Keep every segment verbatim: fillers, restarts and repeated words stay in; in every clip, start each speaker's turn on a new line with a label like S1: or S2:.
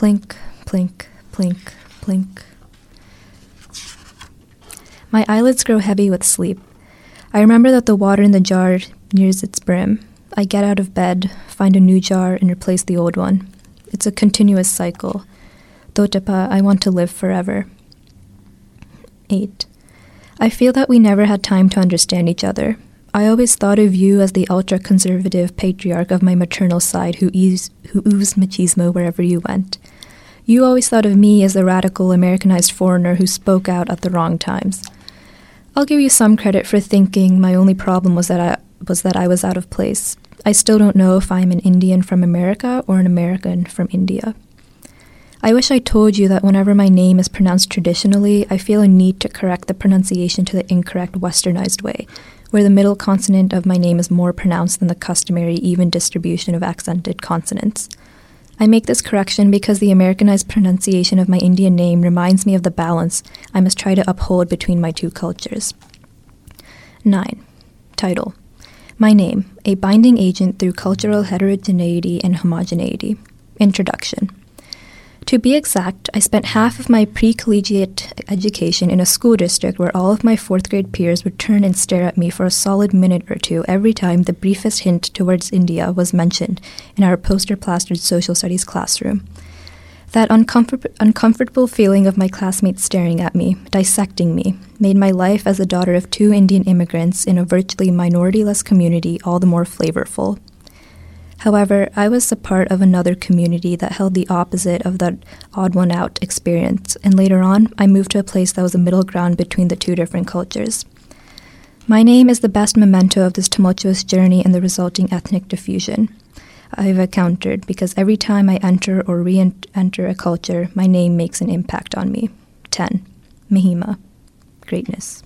S1: Plink, plink, plink, plink. My eyelids grow heavy with sleep. I remember that the water in the jar nears its brim. I get out of bed, find a new jar, and replace the old one. It's a continuous cycle. Totapa, I want to live forever. eight. I feel that we never had time to understand each other. I always thought of you as the ultra-conservative patriarch of my maternal side who oozed, who oozed machismo wherever you went. You always thought of me as the radical Americanized foreigner who spoke out at the wrong times. I'll give you some credit for thinking my only problem was that I was that I was out of place. I still don't know if I'm an Indian from America or an American from India. I wish I told you that whenever my name is pronounced traditionally, I feel a need to correct the pronunciation to the incorrect westernized way, where the middle consonant of my name is more pronounced than the customary even distribution of accented consonants. I make this correction because the Americanized pronunciation of my Indian name reminds me of the balance I must try to uphold between my two cultures. nine. Title: My name, a binding agent through cultural heterogeneity and homogeneity. Introduction. To be exact, I spent half of my pre-collegiate education in a school district where all of my fourth grade peers would turn and stare at me for a solid minute or two every time the briefest hint towards India was mentioned in our poster-plastered social studies classroom. That uncomfort- uncomfortable feeling of my classmates staring at me, dissecting me, made my life as the daughter of two Indian immigrants in a virtually minority-less community all the more flavorful. However, I was a part of another community that held the opposite of that odd-one-out experience, and later on, I moved to a place that was a middle ground between the two different cultures. My name is the best memento of this tumultuous journey and the resulting ethnic diffusion I've encountered, because every time I enter or re-enter a culture, my name makes an impact on me. ten. Mahima. Greatness.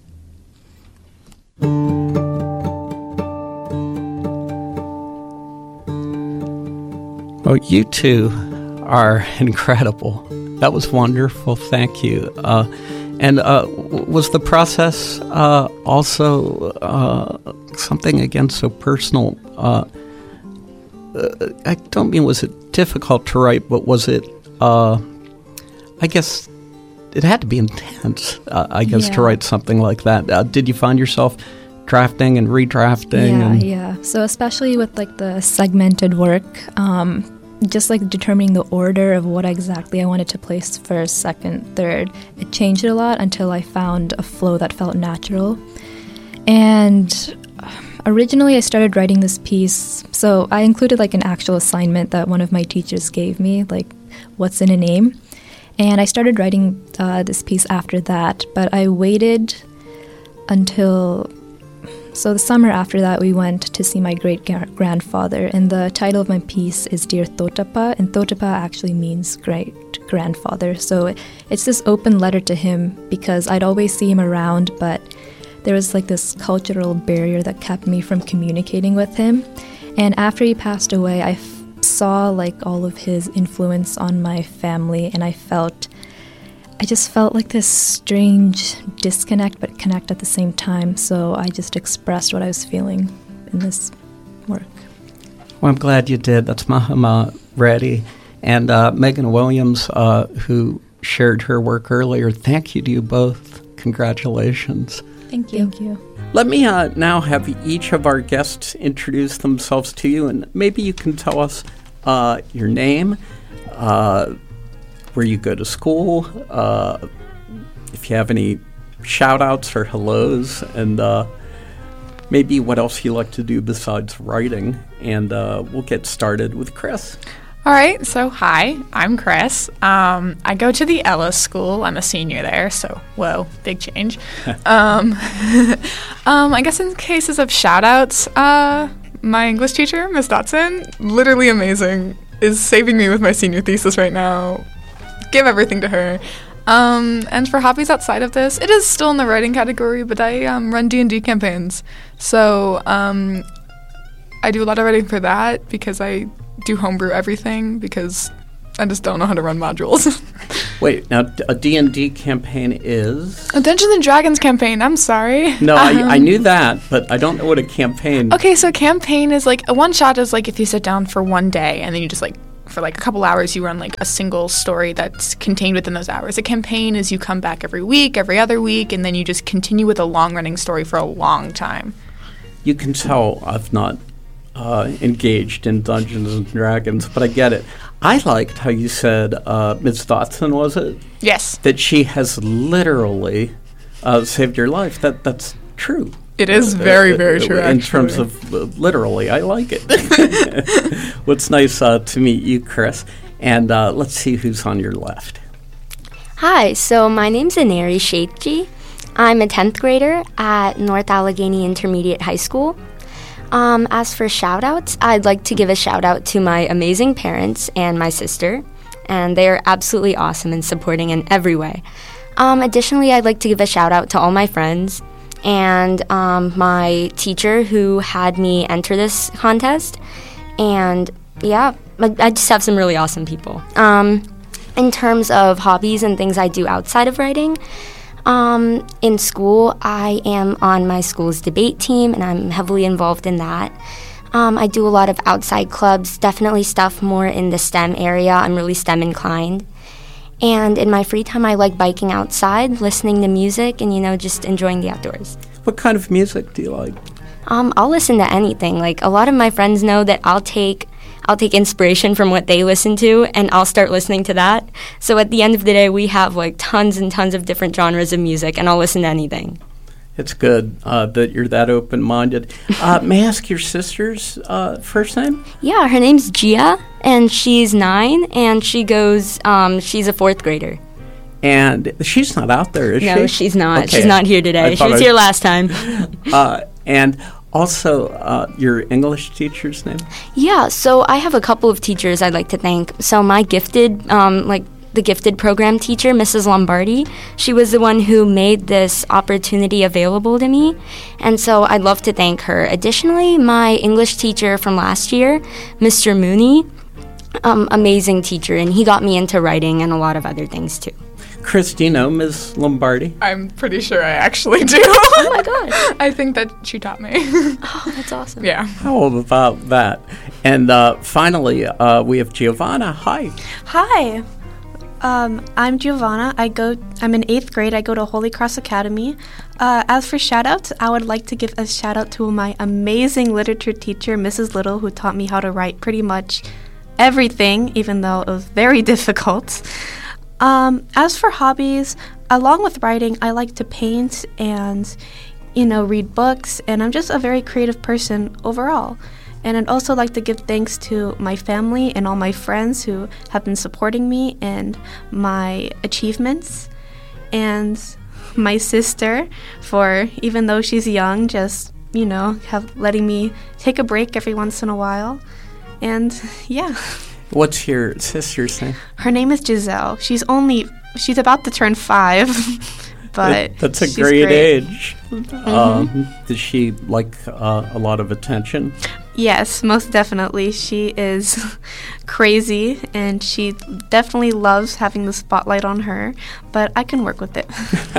S2: Oh, you two are incredible. That was wonderful. Thank you. Uh, and uh, was the process uh, also uh, something, again, so personal? Uh, uh, I don't mean was it difficult to write, but was it, uh, I guess, it had to be intense, uh, I guess, yeah. to write something like that. Uh, did you find yourself drafting and redrafting?
S1: Yeah,
S2: and
S1: yeah. So especially with like the segmented work, um, just like determining the order of what exactly I wanted to place first, second, third, it changed a lot until I found a flow that felt natural. And originally I started writing this piece, so I included like an actual assignment that one of my teachers gave me, like what's in a name. And I started writing uh, this piece after that, but I waited until... So the summer after that, we went to see my great-grandfather, and the title of my piece is Dear Totapa, and Totapa actually means great-grandfather. So it's this open letter to him because I'd always see him around, but there was like this cultural barrier that kept me from communicating with him. And after he passed away, I f- saw like all of his influence on my family, and I felt... I just felt like this strange disconnect, but connect at the same time. So I just expressed what I was feeling in this work.
S2: Well, I'm glad you did. That's Mahima Reddy and uh, Megan Williams, uh, who shared her work earlier. Thank you to you both. Congratulations.
S1: Thank you. Thank you.
S2: Let me uh, now have each of our guests introduce themselves to you, and maybe you can tell us uh, your name, uh, where you go to school, uh, if you have any shout-outs or hellos, and uh, maybe what else you like to do besides writing. And uh, we'll get started with Chris.
S3: All right, so hi, I'm Chris. Um, I go to the Ellis School. I'm a senior there, so whoa, big change. um, um, I guess in cases of shout-outs, uh, my English teacher, Miss Dotson, literally amazing, is saving me with my senior thesis right now. Give everything to her. Um, and for hobbies outside of this, it is still in the writing category, but I um, run D and D campaigns. So um, I do a lot of writing for that because I do homebrew everything because I just don't know how to run modules.
S2: Wait, now a D and D campaign is?
S3: A Dungeons and Dragons campaign, I'm sorry.
S2: No,
S3: um,
S2: I, I knew that, but I don't know what a campaign...
S3: Okay, so campaign is like, a one-shot is like if you sit down for one day and then you just like for like a couple hours, you run like a single story that's contained within those hours. A campaign is you come back every week, every other week, and then you just continue with a long-running story for a long time.
S2: You can tell I've not uh, engaged in Dungeons and Dragons, but I get it. I liked how you said uh, Miz Dotson, was it?
S3: Yes.
S2: That she has literally uh, saved your life. That That's true.
S3: It is very,
S2: uh,
S3: very true,
S2: In
S3: actually.
S2: terms of uh, literally, I like it. Well, it's nice uh, to meet you, Chris. And uh, let's see who's on your left.
S4: Hi, so my name's Aneri Sheikji. I'm a tenth grader at North Allegheny Intermediate High School. Um, as for shout-outs, I'd like to give a shout-out to my amazing parents and my sister, and they are absolutely awesome and supporting in every way. Um, additionally, I'd like to give a shout-out to all my friends and um, my teacher who had me enter this contest. And yeah, I, I just have some really awesome people. Um, in terms of hobbies and things I do outside of writing, um, in school I am on my school's debate team and I'm heavily involved in that. Um, I do a lot of outside clubs, definitely stuff more in the STEM area. I'm really STEM inclined. And in my free time, I like biking outside, listening to music, and, you know, just enjoying the outdoors.
S2: What kind of music do you like?
S4: Um, I'll listen to anything. Like, a lot of my friends know that I'll take I'll take inspiration from what they listen to, and I'll start listening to that. So at the end of the day, we have, like, tons and tons of different genres of music, and I'll listen to anything.
S2: It's good uh, that you're that open-minded. Uh, may I ask your sister's uh, first name?
S4: Yeah, her name's Gia, and she's nine, and she goes, um, she's a fourth grader.
S2: And she's not out there, is
S4: no,
S2: she?
S4: No, she's not.
S2: Okay.
S4: She's not here today. She was I... here last time.
S2: uh, and also, uh, your English teacher's name?
S4: Yeah, so I have a couple of teachers I'd like to thank. So my gifted, um, like, the gifted program teacher, Missus Lombardi. She was the one who made this opportunity available to me, and so I'd love to thank her. Additionally, my English teacher from last year, Mister Mooney, um, amazing teacher, and he got me into writing and a lot of other things too.
S2: Chris, do you know Miz Lombardi?
S3: I'm pretty sure I actually do.
S4: Oh my gosh.
S3: I think that she taught me.
S4: Oh, that's awesome.
S3: Yeah.
S2: How about that? And uh, finally, uh, we have Giovanna. Hi.
S5: Hi. Um, I'm Giovanna. I go. I'm in eighth grade. I go to Holy Cross Academy. Uh, as for shout-outs, I would like to give a shout-out to my amazing literature teacher, Missus Little, who taught me how to write pretty much everything, even though it was very difficult. Um, as for hobbies, along with writing, I like to paint and, you know, read books, and I'm just a very creative person overall. And I'd also like to give thanks to my family and all my friends who have been supporting me and my achievements, and my sister for, even though she's young, just, you know, have letting me take a break every once in a while. And yeah.
S2: What's your sister's name?
S5: Her name is Giselle. She's only, she's about to turn five. But
S2: it, that's a
S5: she's
S2: great, great age.
S5: Mm-hmm.
S2: Um, does she like uh, a lot of attention?
S5: Yes, most definitely. She is crazy, and she definitely loves having the spotlight on her, but I can work with it.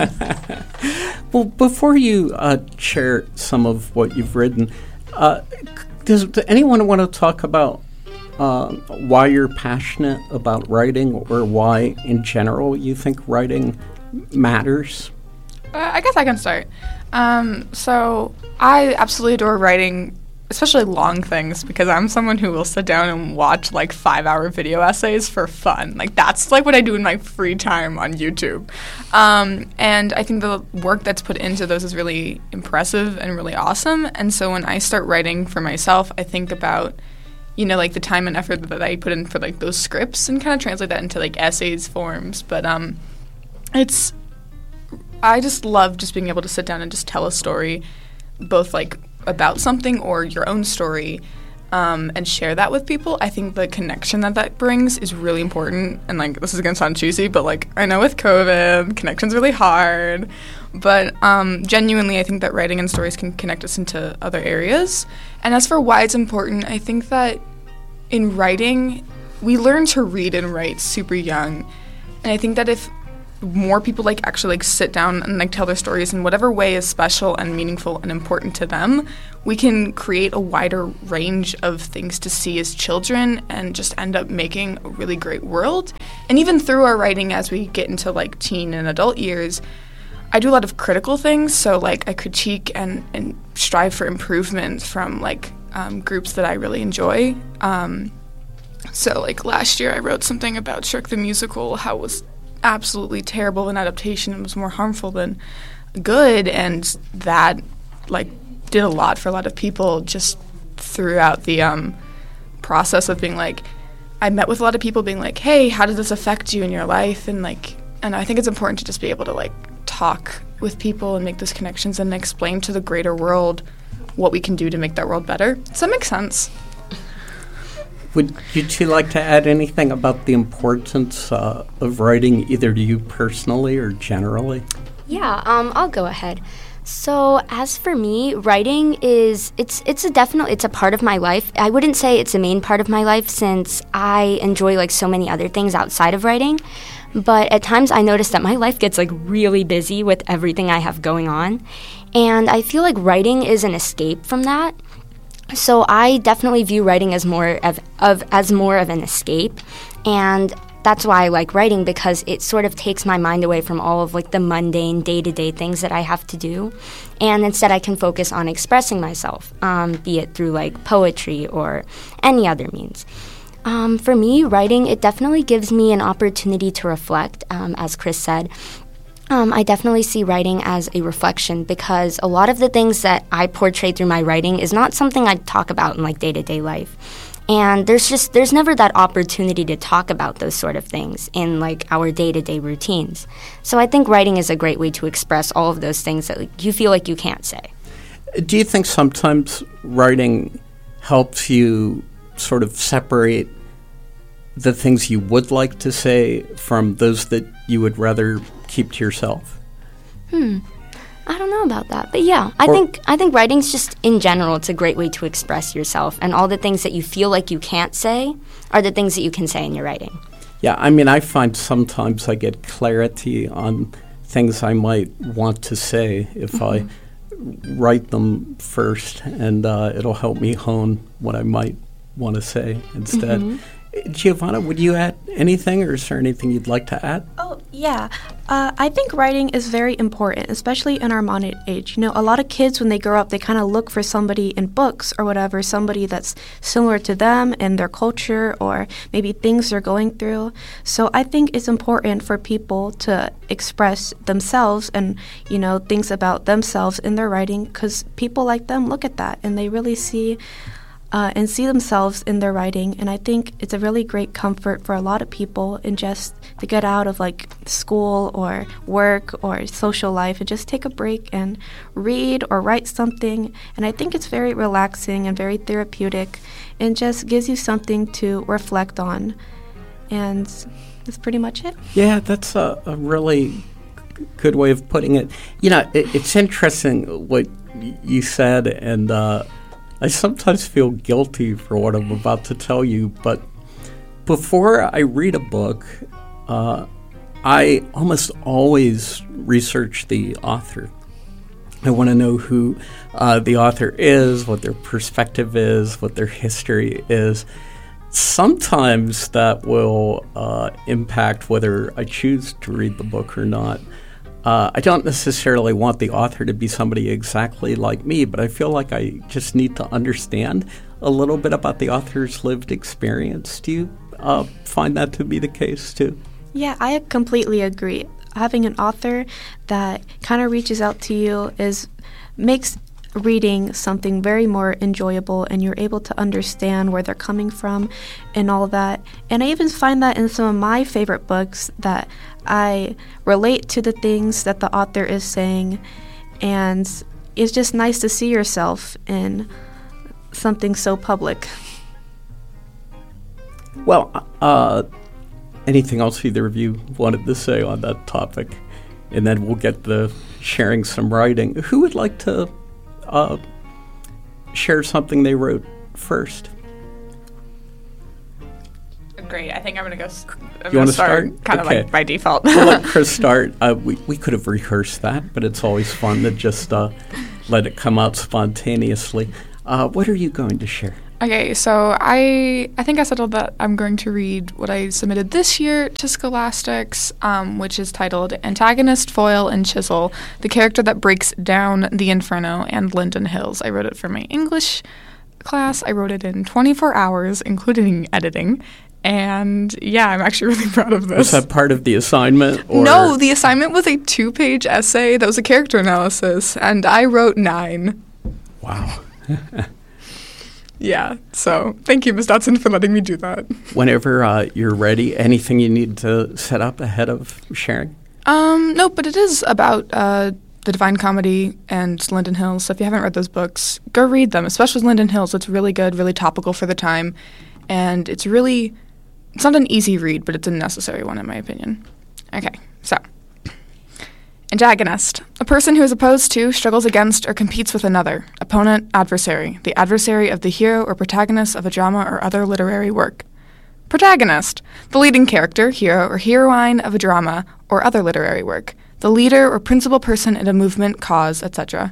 S2: Well, before you uh, share some of what you've written, uh, does, does anyone want to talk about uh, why you're passionate about writing, or why, in general, you think writing matters?
S3: Uh, I guess I can start. Um, so I absolutely adore writing, especially long things, because I'm someone who will sit down and watch like five-hour video essays for fun. Like that's like what I do in my free time on YouTube. Um, and I think the work that's put into those is really impressive and really awesome. And so when I start writing for myself, I think about, you know, like the time and effort that I put in for like those scripts and kind of translate that into like essays forms. But um, it's, I just love just being able to sit down and just tell a story, both like about something or your own story, um, and share that with people. I think the connection that that brings is really important. And like, this is gonna sound cheesy, but like, I know with COVID, connection's really hard. But um, genuinely, I think that writing and stories can connect us into other areas. And as for why it's important, I think that in writing, we learn to read and write super young. And I think that if more people like actually like sit down and like tell their stories in whatever way is special and meaningful and important to them, we can create a wider range of things to see as children and just end up making a really great world. And even through our writing as we get into like teen and adult years, I do a lot of critical things. So like I critique and, and strive for improvement from like um, groups that I really enjoy. Um, so like last year I wrote something about Shrek the Musical, how it was absolutely terrible of an adaptation and was more harmful than good, and that like did a lot for a lot of people just throughout the um, process of being like, I met with a lot of people being like, hey, how did this affect you in your life? And like, and I think it's important to just be able to like talk with people and make those connections and explain to the greater world what we can do to make that world better. Does that make sense?
S2: Would you two like to add anything about the importance uh, of writing, either to you personally or generally?
S4: Yeah, um, I'll go ahead. So as for me, writing is, it's it's a definite, it's a part of my life. I wouldn't say it's a main part of my life since I enjoy like so many other things outside of writing. But at times I notice that my life gets like really busy with everything I have going on. And I feel like writing is an escape from that. So I definitely view writing as more of, of as more of an escape, and that's why I like writing, because it sort of takes my mind away from all of like the mundane day-to-day things that I have to do, and instead I can focus on expressing myself, um, be it through like poetry or any other means. Um, for me, writing, it definitely gives me an opportunity to reflect, um, as Chris said. Um, I definitely see writing as a reflection, because a lot of the things that I portray through my writing is not something I talk about in like day-to-day life. And there's just, there's never that opportunity to talk about those sort of things in like our day-to-day routines. So I think writing is a great way to express all of those things that like, you feel like you can't say.
S2: Do you think sometimes writing helps you sort of separate the things you would like to say from those that you would rather keep to yourself?
S4: Hmm. I don't know about that. But yeah, I or, think I think writing's just, in general, it's a great way to express yourself. And all the things that you feel like you can't say are the things that you can say in your writing.
S2: Yeah, I mean, I find sometimes I get clarity on things I might want to say if mm-hmm. I write them first, and uh, it'll help me hone what I might want to say instead. Mm-hmm. Giovanna, would you add anything, or is there anything you'd like to add?
S5: Oh, yeah. Uh, I think writing is very important, especially in our modern age. You know, a lot of kids, when they grow up, they kind of look for somebody in books or whatever, somebody that's similar to them and their culture or maybe things they're going through. So I think it's important for people to express themselves and, you know, things about themselves in their writing, because people like them look at that and they really see Uh, and see themselves in their writing. And I think it's a really great comfort for a lot of people, and just to get out of like school or work or social life and just take a break and read or write something. And I think it's very relaxing and very therapeutic, and just gives you something to reflect on. And that's pretty much it.
S2: Yeah, that's a, a really good way of putting it. You know, it, it's interesting what y- you said, and uh, I sometimes feel guilty for what I'm about to tell you, but before I read a book, uh, I almost always research the author. I want to know who uh, the author is, what their perspective is, what their history is. Sometimes that will uh, impact whether I choose to read the book or not. Uh, I don't necessarily want the author to be somebody exactly like me, but I feel like I just need to understand a little bit about the author's lived experience. Do you uh, find that to be the case, too?
S5: Yeah, I completely agree. Having an author that kind of reaches out to you is makes reading something very more enjoyable, and you're able to understand where they're coming from and all that. And I even find that in some of my favorite books that I relate to the things that the author is saying, and it's just nice to see yourself in something so public.
S2: Well, uh, anything else either of you wanted to say on that topic? And then we'll get to sharing some writing. Who would like to uh, share something they wrote first?
S3: Great. I think I'm going to go. S- I'm
S2: You want
S3: gonna
S2: to start?
S3: Kind of
S2: Okay.
S3: like by default.
S2: We'll let Chris start. Uh, we, we could have rehearsed that, but it's always fun to just uh, let it come out spontaneously. Uh, what are you going to share?
S3: Okay, so I I think I settled that I'm going to read what I submitted this year to Scholastics, um, which is titled Antagonist, Foil, and Chisel, the character that breaks down the Inferno and Linden Hills. I wrote it for my English class. I wrote it in twenty-four hours, including editing. And yeah, I'm actually really proud of this.
S2: Was that part of the assignment? Or?
S3: No, the assignment was a two-page essay that was a character analysis, and I wrote nine.
S2: Wow.
S3: Yeah, so thank you, Miz Dotson, for letting me do that.
S2: Whenever uh, you're ready, anything you need to set up ahead of sharing?
S3: Um, no, but it is about uh, the Divine Comedy and Linden Hills. So if you haven't read those books, go read them, especially Linden Hills. It's really good, really topical for the time, and it's really, it's not an easy read, but it's a necessary one in my opinion. Okay, so. Antagonist, a person who is opposed to, struggles against, or competes with another. Opponent, adversary, the adversary of the hero or protagonist of a drama or other literary work. Protagonist, the leading character, hero, or heroine of a drama or other literary work. The leader or principal person in a movement, cause, et cetera.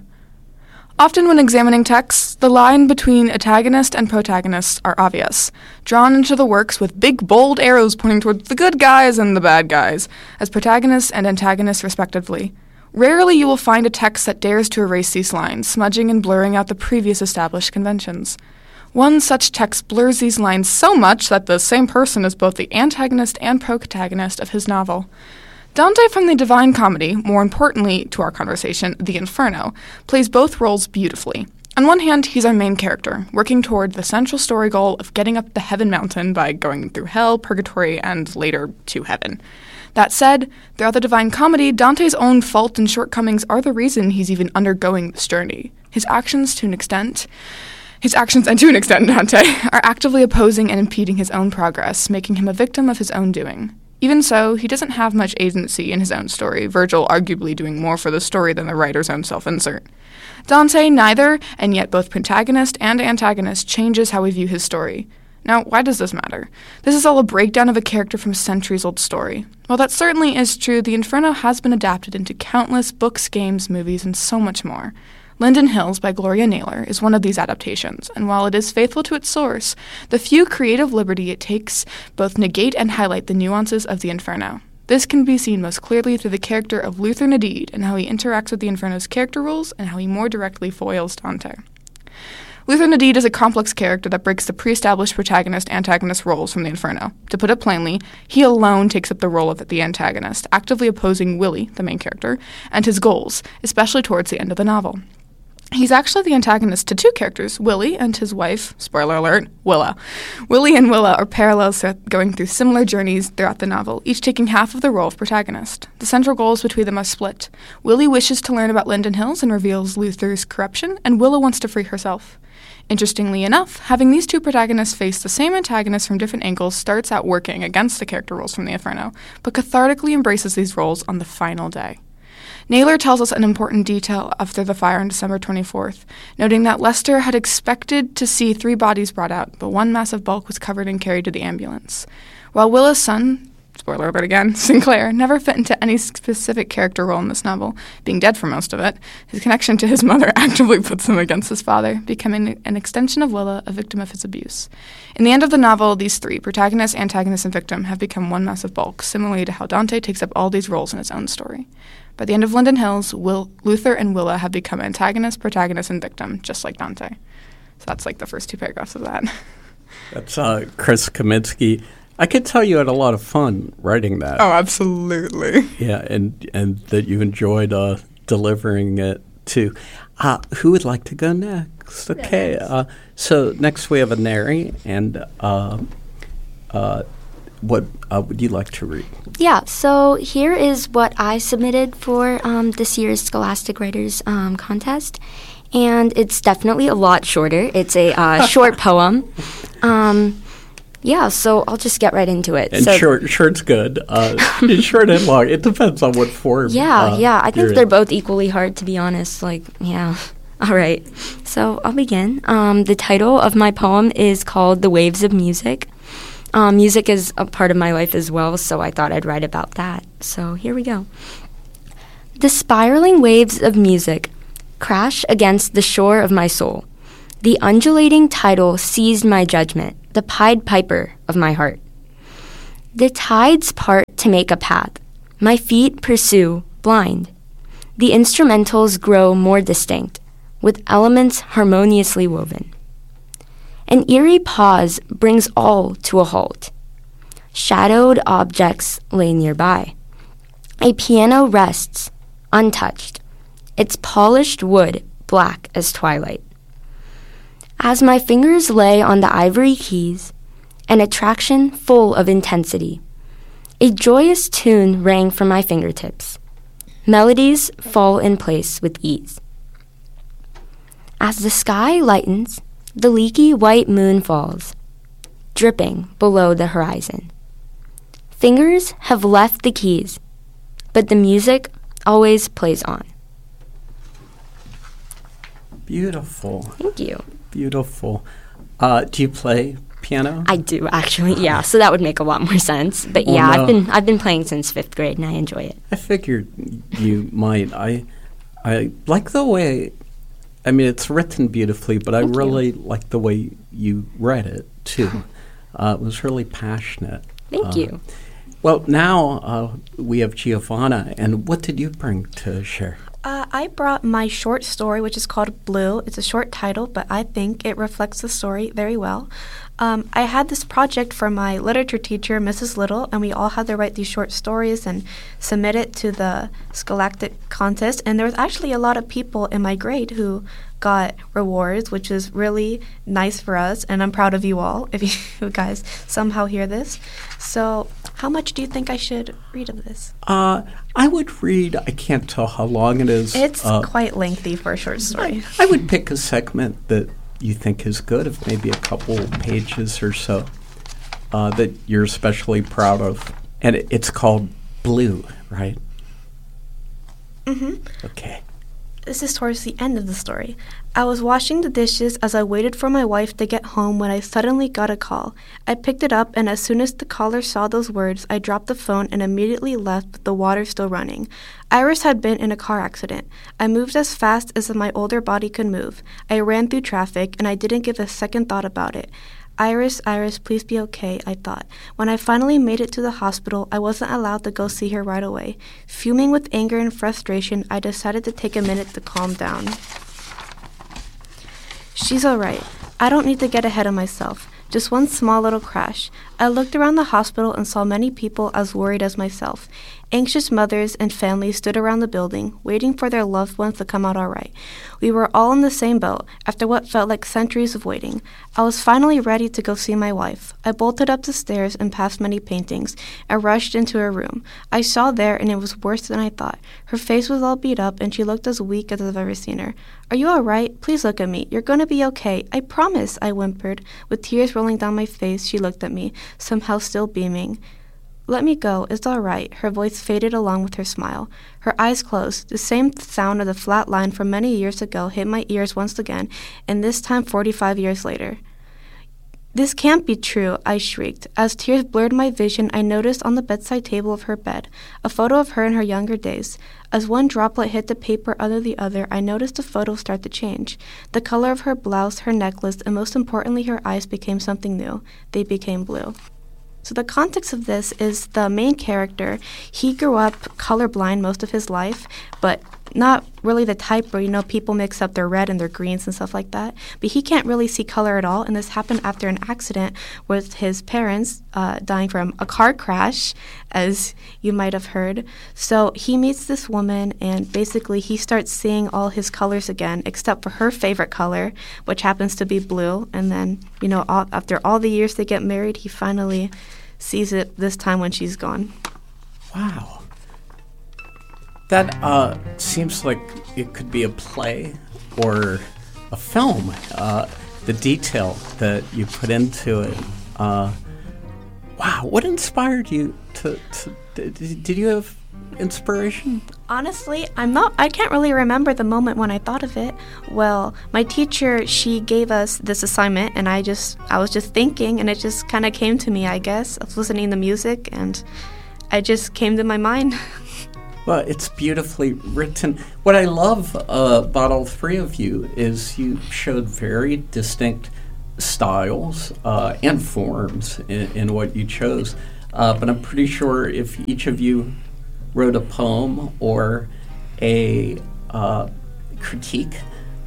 S3: Often when examining texts, the line between antagonist and protagonist are obvious, drawn into the works with big, bold arrows pointing towards the good guys and the bad guys, as protagonists and antagonists respectively. Rarely you will find a text that dares to erase these lines, smudging and blurring out the previous established conventions. One such text blurs these lines so much that the same person is both the antagonist and protagonist of his novel. Dante from the Divine Comedy, more importantly to our conversation, the Inferno, plays both roles beautifully. On one hand, he's our main character, working toward the central story goal of getting up the heaven mountain by going through hell, purgatory, and later to heaven. That said, throughout the Divine Comedy, Dante's own faults and shortcomings are the reason he's even undergoing this journey. His actions, to an extent, his actions, and to an extent, Dante, are actively opposing and impeding his own progress, making him a victim of his own doing. Even so, he doesn't have much agency in his own story, Virgil arguably doing more for the story than the writer's own self-insert. Dante neither, and yet both protagonist and antagonist, changes how we view his story. Now, why does this matter? This is all a breakdown of a character from a centuries-old story. While that certainly is true, the Inferno has been adapted into countless books, games, movies, and so much more. Linden Hills by Gloria Naylor is one of these adaptations, and while it is faithful to its source, the few creative liberty it takes both negate and highlight the nuances of the Inferno. This can be seen most clearly through the character of Luther Nadid and how he interacts with the Inferno's character rules and how he more directly foils Dante. Luther Nadid is a complex character that breaks the pre-established protagonist-antagonist roles from the Inferno. To put it plainly, he alone takes up the role of the antagonist, actively opposing Willie, the main character, and his goals, especially towards the end of the novel. He's actually the antagonist to two characters, Willie and his wife, spoiler alert, Willa. Willie and Willa are parallels going through similar journeys throughout the novel, each taking half of the role of protagonist. The central goals between them are split. Willie wishes to learn about Linden Hills and reveals Luther's corruption, and Willa wants to free herself. Interestingly enough, having these two protagonists face the same antagonist from different angles starts out working against the character roles from the Inferno, but cathartically embraces these roles on the final day. Naylor tells us an important detail after the fire on December twenty-fourth, noting that Lester had expected to see three bodies brought out, but one massive bulk was covered and carried to the ambulance. While Willa's son, spoiler alert again, Sinclair, never fit into any specific character role in this novel, being dead for most of it, his connection to his mother actively puts him against his father, becoming an extension of Willa, a victim of his abuse. In the end of the novel, these three, protagonist, antagonist, and victim, have become one massive bulk, similarly to how Dante takes up all these roles in his own story. By the end of Linden Hills, Will, Luther and Willa have become antagonist, protagonist, and victim, just like Dante. So that's like the first two paragraphs of that.
S2: That's uh, Chris Kaminsky. I could tell you had a lot of fun writing that.
S3: Oh, absolutely.
S2: Yeah, and, and that you enjoyed uh, delivering it, too. Uh, who would like to go next? Okay, uh, so next we have a Neri, and uh, uh, what uh, would you like to read?
S4: Yeah, so here is what I submitted for um, this year's Scholastic Writers um, Contest, and it's definitely a lot shorter. It's a uh, short poem. Um, yeah, so I'll just get right into it.
S2: And
S4: so
S2: short, short's good. Uh, short and long, it depends on what form.
S4: Yeah,
S2: uh,
S4: yeah, I think
S2: you're
S4: they're
S2: in.
S4: both equally hard, to be honest. Like, yeah. All right, so I'll begin. Um, the title of my poem is called The Waves of Music. Uh, music is a part of my life as well, so I thought I'd write about that. So here we go. The spiraling waves of music crash against the shore of my soul. The undulating tidal seized my judgment, the Pied Piper of my heart. The tides part to make a path. My feet pursue, blind. The instrumentals grow more distinct, with elements harmoniously woven. An eerie pause brings all to a halt. Shadowed objects lay nearby. A piano rests, untouched, its polished wood black as twilight. As my fingers lay on the ivory keys, an attraction full of intensity, a joyous tune rang from my fingertips. Melodies fall in place with ease. As the sky lightens, the leaky white moon falls, dripping below the horizon. Fingers have left the keys, but the music always plays on.
S2: Beautiful.
S4: Thank you.
S2: Beautiful. Uh, do you play piano?
S4: I do, actually, yeah. So that would make a lot more sense. But
S2: Well,
S4: yeah,
S2: no.
S4: I've been I've been playing since fifth grade, and I enjoy it.
S2: I figured you might. I I like the way, I mean, it's written beautifully, but I
S4: Thank you.
S2: really like the way you read it, too. Uh, it was really passionate.
S4: Thank
S2: Uh,
S4: you.
S2: Well, now uh, we have Giovanna, and what did you bring to share?
S5: Uh, I brought my short story, which is called Blue. It's a short title, but I think it reflects the story very well. Um, I had this project for my literature teacher, Missus Little, and we all had to write these short stories and submit it to the Scholastic contest. And there was actually a lot of people in my grade who got rewards, which is really nice for us. And I'm proud of you all if you guys somehow hear this. So how much do you think I should read of this?
S2: Uh, I would read, I can't tell how long it is.
S5: It's
S2: uh,
S5: quite lengthy for a short story.
S2: I would pick a segment that you think is good, of maybe a couple pages or so, uh, that you're especially proud of. And it, it's called Blue, right?
S5: Mm-hmm.
S2: Okay.
S5: This is towards the end of the story. I was washing the dishes as I waited for my wife to get home when I suddenly got a call. I picked it up, and as soon as the caller saw those words, I dropped the phone and immediately left with the water still running. Iris had been in a car accident. I moved as fast as my older body could move. I ran through traffic, and I didn't give a second thought about it. Iris, Iris, please be okay, I thought. When I finally made it to the hospital, I wasn't allowed to go see her right away. Fuming with anger and frustration, I decided to take a minute to calm down. She's all right. I don't need to get ahead of myself. Just one small little crash. I looked around the hospital and saw many people as worried as myself. Anxious mothers and families stood around the building, waiting for their loved ones to come out all right. We were all in the same boat, after what felt like centuries of waiting. I was finally ready to go see my wife. I bolted up the stairs and past many paintings. I rushed into her room. I saw there, and it was worse than I thought. Her face was all beat up, and she looked as weak as I've ever seen her. Are you all right? Please look at me. You're going to be okay. I promise, I whimpered. With tears rolling down my face, she looked at me, somehow still beaming. Let me go. It's all right. Her voice faded along with her smile. Her eyes closed. The same sound of the flat line from many years ago hit my ears once again, and this time forty-five years later. This can't be true, I shrieked. As tears blurred my vision, I noticed on the bedside table of her bed a photo of her in her younger days. As one droplet hit the paper under the other, I noticed the photo start to change. The color of her blouse, her necklace, and most importantly, her eyes became something new. They became blue. So the context of this is the main character. He grew up colorblind most of his life, but not really the type where, you know, people mix up their red and their greens and stuff like that. But he can't really see color at all, and this happened after an accident with his parents uh, dying from a car crash, as you might have heard. So he meets this woman, and basically he starts seeing all his colors again, except for her favorite color, which happens to be blue. And then, you know, all, after all the years they get married, he finally sees it this time when she's gone.
S2: Wow. That uh, seems like it could be a play or a film. Uh, the detail that you put into it. Uh, wow. What inspired you to, to did, did you have inspiration?
S5: Honestly, I'm not, I can't really remember the moment when I thought of it. Well, my teacher, she gave us this assignment, and I just, I was just thinking, and it just kind of came to me, I guess. I was listening to music, and I just came to my mind.
S2: Well, it's beautifully written. What I love uh, about all three of you is you showed very distinct styles uh, and forms in, in what you chose. Uh, but I'm pretty sure if each of you wrote a poem or a uh, critique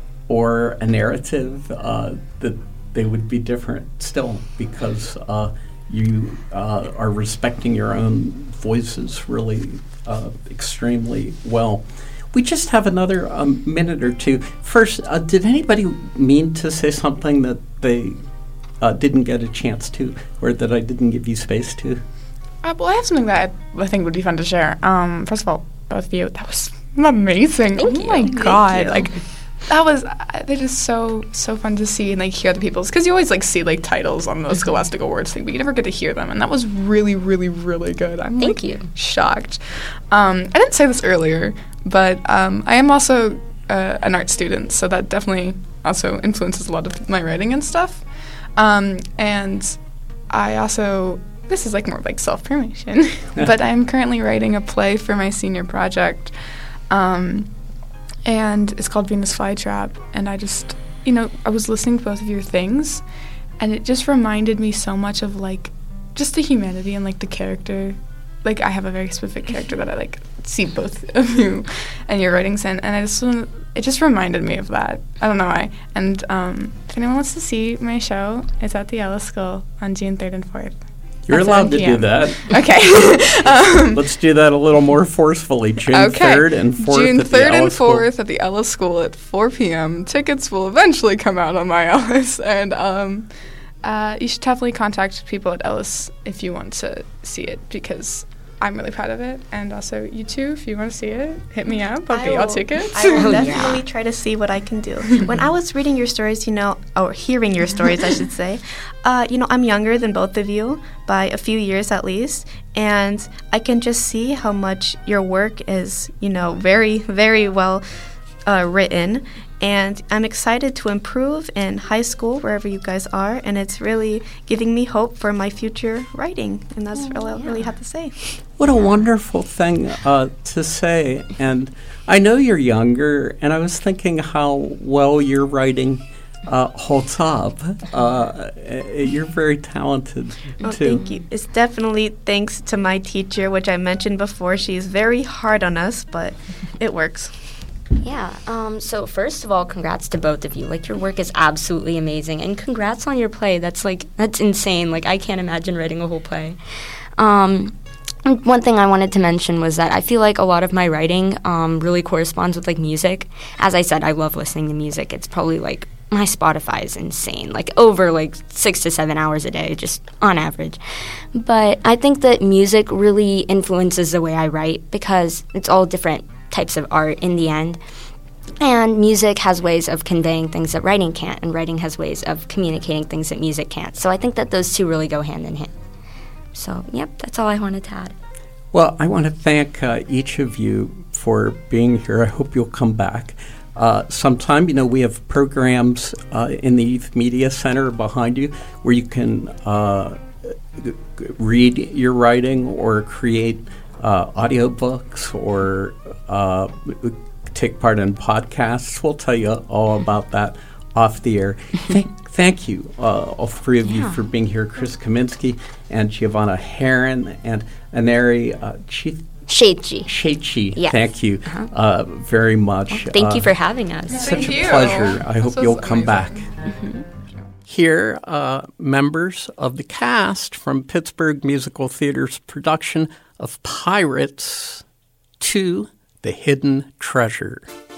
S2: or a narrative, uh, that they would be different still, because uh, you uh, are respecting your own voices really uh, extremely well. We just have another um, minute or two. First, uh, did anybody mean to say something that they uh, didn't get a chance to, or that I didn't give you space to?
S3: Uh, well, I have something that I, I think would be fun to share. Um, first of all, both of you, that was amazing.
S4: Thank
S3: oh
S4: you.
S3: my
S4: Thank
S3: god,
S4: you.
S3: like that was uh, they're just so so fun to see and like hear the people's, because you always like see like titles on the Scholastic Awards thing, but you never get to hear them, and that was really really really good. I'm
S4: Thank
S3: like
S4: you.
S3: shocked. Um, I didn't say this earlier, but um, I am also uh, an art student, so that definitely also influences a lot of my writing and stuff. Um, and I also, this is like more like self-promotion, but I'm currently writing a play for my senior project. Um, and it's called Venus Flytrap. And I just, you know, I was listening to both of your things, and it just reminded me so much of like just the humanity and like the character. Like I have a very specific character that I like see both of you and your writings in, and I just it just reminded me of that. I don't know why. And um, if anyone wants to see my show, it's at the Ellis School on June third and fourth.
S2: You're allowed to do that.
S3: Okay. um,
S2: Let's do that a little more forcefully. June
S3: okay.
S2: third and fourth
S3: June
S2: at the
S3: third and
S2: Ellis School.
S3: fourth at the Ellis School at four p.m. Tickets will eventually come out on my Ellis, and um, uh, you should definitely contact people at Ellis if you want to see it, because I'm really proud of it. And also you too, if you want to see it, hit me up. I'll
S5: I
S3: get y'all
S5: will-
S3: tickets.
S5: I will
S4: Oh,
S5: definitely
S4: yeah.
S5: try to see what I can do. When I was reading your stories, you know, or hearing your stories, I should say, uh, you know, I'm younger than both of you by a few years at least, and I can just see how much your work is, you know, very, very well uh, written. And I'm excited to improve in high school, wherever you guys are, and it's really giving me hope for my future writing. And that's all I really have to say.
S2: What a wonderful thing uh, to say. And I know you're younger, and I was thinking how well your writing uh, holds up. Uh, you're very talented,
S5: Oh,
S2: too.
S5: thank you. It's definitely thanks to my teacher, which I mentioned before. She's very hard on us, but it works.
S4: Yeah, um, so first of all, congrats to both of you. Like, your work is absolutely amazing, and congrats on your play. That's, like, that's insane. Like, I can't imagine writing a whole play. Um, one thing I wanted to mention was that I feel like a lot of my writing um, really corresponds with, like, music. As I said, I love listening to music. It's probably, like, my Spotify is insane, like, over, like, six to seven hours a day, just on average. But I think that music really influences the way I write, because it's all different types of art in the end. And music has ways of conveying things that writing can't, and writing has ways of communicating things that music can't. So I think that those two really go hand in hand. So, yep, that's all I wanted to add.
S2: Well, I want to thank uh, each of you for being here. I hope you'll come back uh, sometime. You know, we have programs uh, in the Youth Media Center behind you where you can uh, g- g- read your writing or create uh, audiobooks or uh, take part in podcasts. We'll tell you all about that off the air. Thank, thank you, uh, all three of you,
S4: Yeah.
S2: for being here. Chris Kaminsky and Giovanna Heron and Aneri uh, Chi-
S4: Shaitji.
S2: Shaichi.
S4: Yes.
S2: Thank you
S4: Uh-huh.
S2: uh, very much.
S4: Thank
S2: Uh,
S4: you for having us.
S2: Such
S3: Thank
S2: a
S3: you.
S2: pleasure. I
S3: This
S2: hope
S3: was
S2: you'll come back.
S3: amazing.
S2: Here, uh, members of the cast from Pittsburgh Musical Theater's production of Pirates to the Hidden Treasure.